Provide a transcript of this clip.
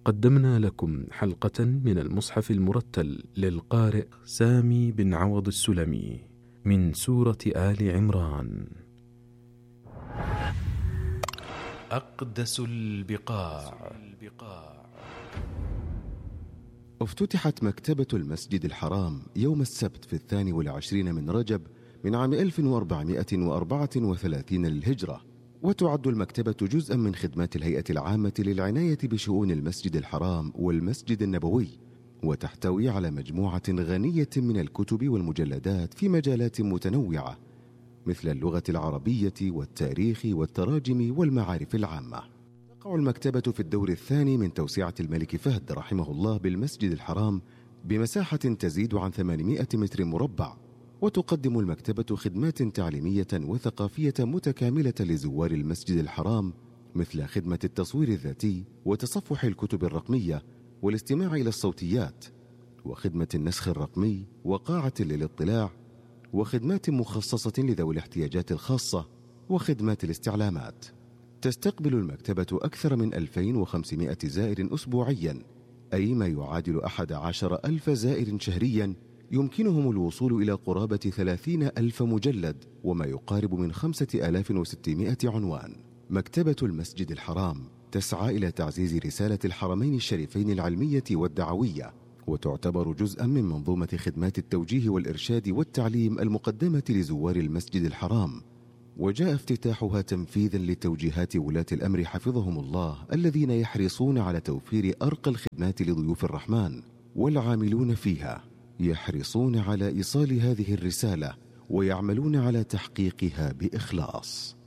قدمنا لكم حلقة من المصحف المرتل للقارئ سامي بن عوض السلمي من سورة آل عمران. أقدس البقاع. افتتحت مكتبة المسجد الحرام يوم السبت في 22 من رجب من عام 1434 للهجرة، وتعد المكتبة جزءا من خدمات الهيئة العامة للعناية بشؤون المسجد الحرام والمسجد النبوي، وتحتوي على مجموعة غنية من الكتب والمجلدات في مجالات متنوعة مثل اللغة العربية والتاريخ والتراجم والمعارف العامة. تقع المكتبة في الدور الثاني من توسعة الملك فهد رحمه الله بالمسجد الحرام بمساحة تزيد عن 800 متر مربع، وتقدم المكتبة خدمات تعليمية وثقافية متكاملة لزوار المسجد الحرام، مثل خدمة التصوير الذاتي وتصفح الكتب الرقمية والاستماع إلى الصوتيات، وخدمة النسخ الرقمي وقاعة للاطلاع، وخدمات مخصصة لذوي الاحتياجات الخاصة، وخدمات الاستعلامات. تستقبل المكتبة أكثر من 2500 زائر أسبوعيا، أي ما يعادل 11,000 زائر شهريا، يمكنهم الوصول إلى قرابة 30,000 مجلد وما يقارب من 5,600 عنوان. مكتبة المسجد الحرام تسعى إلى تعزيز رسالة الحرمين الشريفين العلمية والدعوية، وتعتبر جزءا من منظومة خدمات التوجيه والإرشاد والتعليم المقدمة لزوار المسجد الحرام، وجاء افتتاحها تنفيذا لتوجيهات ولاة الأمر حفظهم الله، الذين يحرصون على توفير أرقى الخدمات لضيوف الرحمن، والعاملون فيها يحرصون على إيصال هذه الرسالة ويعملون على تحقيقها بإخلاص.